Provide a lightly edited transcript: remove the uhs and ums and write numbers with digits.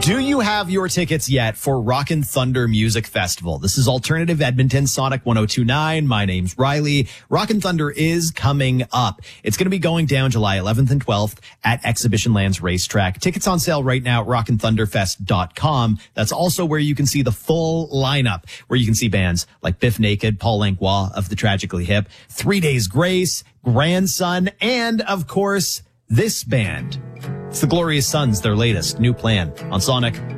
Do you have your tickets yet for Rockin' Thunder Music Festival? This is Alternative Edmonton, Sonic 102.9. My name's Riley. Rockin' Thunder is coming up. It's going to be going down July 11th and 12th at Exhibition Lands Racetrack. Tickets on sale right now at rockinthunderfest.com. That's also where you can see the full lineup, where you can see bands like Biff Naked, Paul Langlois of the Tragically Hip, 3 Days Grace, Grandson, and of course, this band. It's the Glorious Sons, their latest new plan on Sonic